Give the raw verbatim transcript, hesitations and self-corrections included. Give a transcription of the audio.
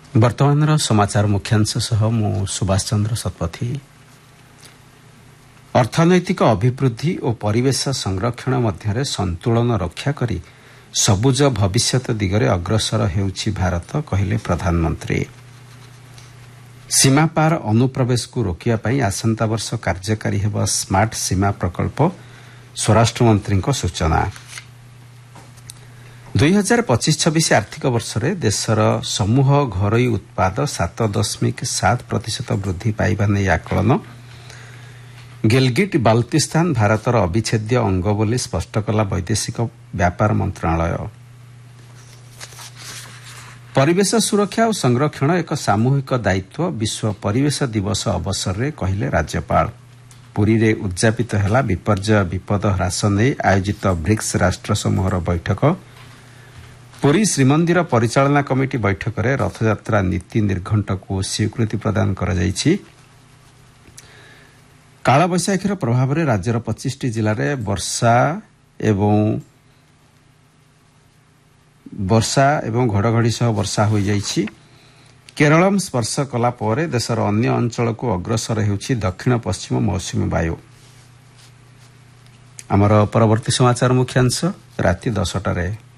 वर्तमान समाचार मुख्यांश सह मु सुभाष चंद्र शतपथी। अर्थनैतिक अभिवृद्धि और परिवेश संरक्षण मध्य संतुलन रक्षा करी सबुज भविष्यत दिगरे अग्रसर हेउछि भारत, कहिले प्रधानमंत्री। सीमा पार अनुप्रवेश को रोकिया पई आसंता वर्ष कार्यकारी हेब स्मार्ट सीमा प्रकल्प, स्वराष्ट्र मंत्री सूचना। दुई हजार पचिश छब्बीस आर्थिक वर्ष में देशर समूह घरोई उत्पाद सात दशमिक सात प्रतिशत वृद्धि पाइबा नहीं आकलन। गिलगिट बाल्तिस्तान भारतर अविच्छेद्य अंग बोली स्पष्ट कला वैदेशिक व्यापार मंत्रालय। परिवेश सुरक्षा और संरक्षण एक सामूहिक दायित्व, विश्व परिवेश दिवस अवसर में कहले राज्यपाल। पुरी रे उद्यापित है विपर्यय विपद ह्रास नहीं आयोजित ब्रिक्स राष्ट्र समूहर बैठक। पुरी श्रीमंदिर परिचालना कमिटी बैठक में रथयात्रा नीति निर्घंट को स्वीकृति प्रदान कर जाइछि। काल बैशाखीर प्रभाव में राज्यर पच्चीस टी जिले में वर्षा एवं वर्षा एवं घड़घड़ी सह वर्षा हो जाइछि। केरलम स्पर्श कला पर देशर अन्य अंचल को अग्रसर हेउछि दक्षिण पश्चिम मौसुमी वायु। आमर परवर्ती समाचार मुख्यांश राति दसटारे।